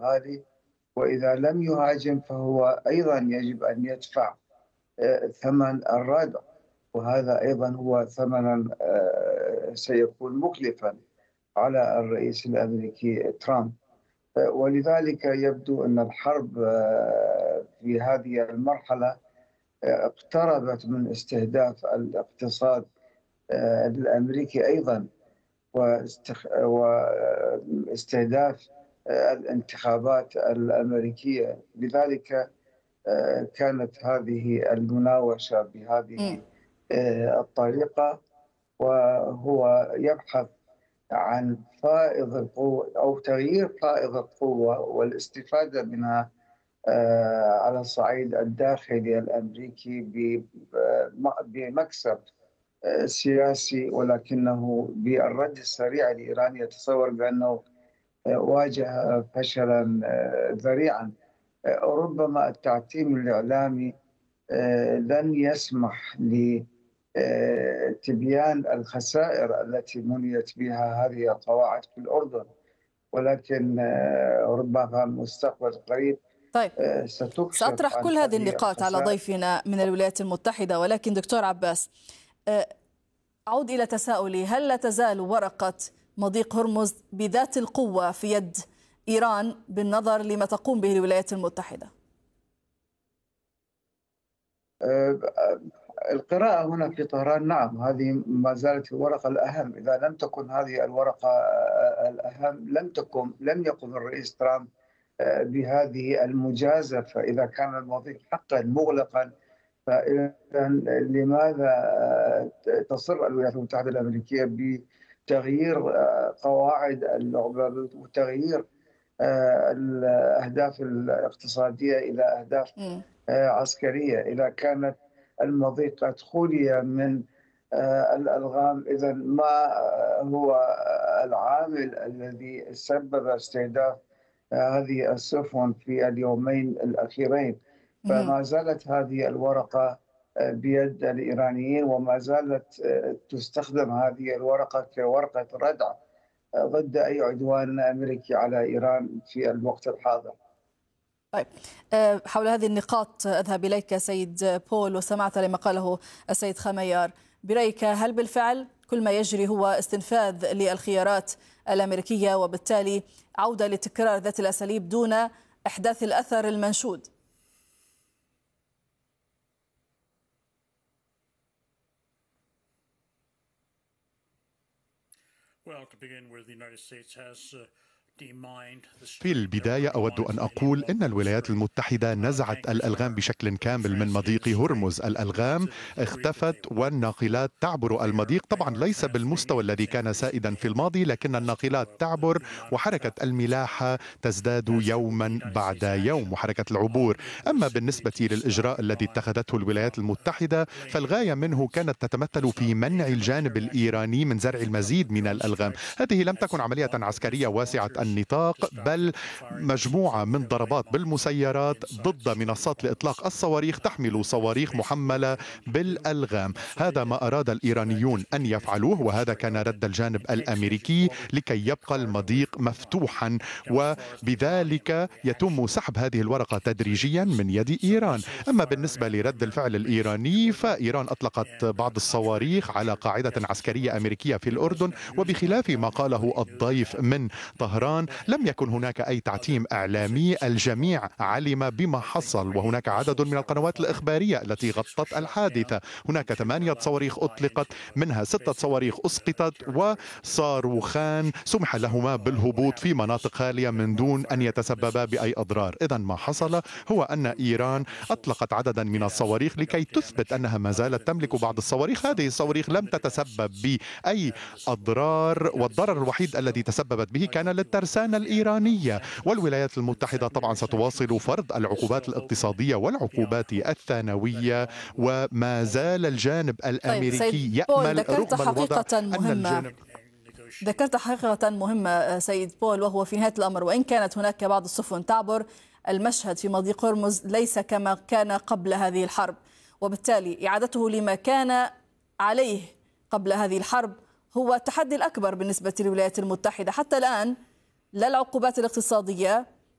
غالي، وإذا لم يهاجم فهو أيضا يجب أن يدفع ثمن الردع، وهذا أيضا هو ثمنا سيكون مكلفا على الرئيس الأمريكي ترامب. ولذلك يبدو أن الحرب في هذه المرحلة اقتربت من استهداف الاقتصاد الأمريكي أيضا، واستهداف الانتخابات الأمريكية. لذلك كانت هذه المناوشة بهذه الطريقة، وهو يبحث عن فائض القوة أو تغيير فائض القوة والاستفادة منها على الصعيد الداخلي الأمريكي بمكسب سياسي، ولكنه بالرد السريع لإيران يتصور بأنه واجه فشلا ذريعا. ربما التعتيم الإعلامي لن يسمح لتبيان الخسائر التي منيت بها هذه القواعد في الأردن، ولكن ربما المستقبل القريب طيب، ستكشف سأطرح عن كل هذه هذه النقاط على الخسائر. ضيفنا من الولايات المتحدة، ولكن دكتور عباس، أعود إلى تساؤلي: هل لا تزال ورقة مضيق هرمز بذات القوة في يد إيران بالنظر لما تقوم به الولايات المتحدة؟ القراءة هنا في طهران نعم، هذه ما زالت الورقة الأهم. إذا لم تكن هذه الورقة الأهم لم يقم الرئيس ترامب بهذه المجازفة. إذا كان المضيق حقا مغلقا، فإذا لماذا تصر الولايات المتحدة الأمريكية بتغيير قواعد اللعبة وتغيير الأهداف الاقتصادية إلى أهداف عسكرية؟ إذا كانت المضيق قد خولي من الألغام، إذا ما هو العامل الذي سبب استهداف هذه السفن في اليومين الأخيرين؟ فما زالت هذه الورقة بيد الإيرانيين، وما زالت تستخدم هذه الورقة كورقة ردع ضد أي عدوان أمريكي على إيران في الوقت الحاضر. طيب، حول هذه النقاط أذهب إليك سيد بول، وسمعت لما قاله السيد خميار. برأيك هل بالفعل كل ما يجري هو استنفاذ للخيارات الأمريكية، وبالتالي عودة لتكرار ذات الأساليب دون إحداث الأثر المنشود؟ في البداية أود أن أقول إن الولايات المتحدة نزعت الألغام بشكل كامل من مضيق هرمز. الألغام اختفت والناقلات تعبر المضيق، طبعا ليس بالمستوى الذي كان سائدا في الماضي، لكن الناقلات تعبر وحركة الملاحة تزداد يوما بعد يوم، وحركة العبور. أما بالنسبة للإجراء الذي اتخذته الولايات المتحدة فالغاية منه كانت تتمثل في منع الجانب الإيراني من زرع المزيد من الألغام. هذه لم تكن عملية عسكرية واسعة النطاق، بل مجموعة من ضربات بالمسيرات ضد منصات لإطلاق الصواريخ تحمل صواريخ محملة بالألغام. هذا ما أراد الإيرانيون أن يفعلوه، وهذا كان رد الجانب الأمريكي لكي يبقى المضيق مفتوحا، وبذلك يتم سحب هذه الورقة تدريجيا من يد إيران. أما بالنسبة لرد الفعل الإيراني فإيران أطلقت بعض الصواريخ على قاعدة عسكرية أمريكية في الأردن، وبخلاف ما قاله الضيف من طهران لم يكن هناك أي تعتيم إعلامي. الجميع علم بما حصل، وهناك عدد من القنوات الإخبارية التي غطت الحادثة. هناك 8 صواريخ أطلقت، منها 6 صواريخ أسقطت، وصاروخان سمح لهما بالهبوط في مناطق خالية من دون أن يتسببا بأي أضرار. إذن ما حصل هو أن إيران أطلقت عددا من الصواريخ لكي تثبت أنها ما زالت تملك بعض الصواريخ. هذه الصواريخ لم تتسبب بأي أضرار، والضرر الوحيد الذي تسببت به كان للترسانة الإيرانية. والولايات المتحدة طبعا ستواصل فرض العقوبات الاقتصادية والعقوبات الثانوية، وما زال الجانب الأمريكي يأمل رغم الوضع أن الجانب. ذكرت حقيقة مهمة سيد بول، وهو في نهاية الأمر وإن كانت هناك بعض السفن تعبر، المشهد في مضيق هرمز ليس كما كان قبل هذه الحرب، وبالتالي إعادته لما كان عليه قبل هذه الحرب هو التحدي الأكبر بالنسبة للولايات المتحدة. حتى الآن لا العقوبات الاقتصادية